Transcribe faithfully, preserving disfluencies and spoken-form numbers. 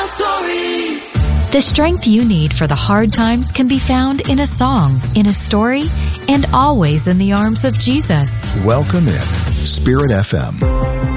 story. The strength you need for the hard times can be found in a song, in a story, and always in the arms of Jesus. Welcome in Spirit F M.